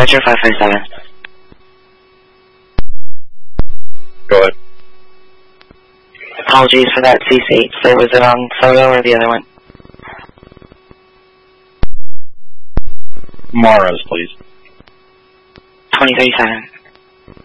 Dispatcher 557. Go ahead. Apologies for that, CC. So was it on Photo or the other one? Mars, please. 2037.